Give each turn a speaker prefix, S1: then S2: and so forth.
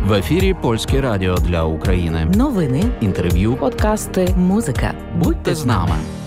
S1: В ефірі Польське радіо для України.
S2: Новини,
S1: інтерв'ю,
S2: подкасти, музика.
S1: Будьте з нами.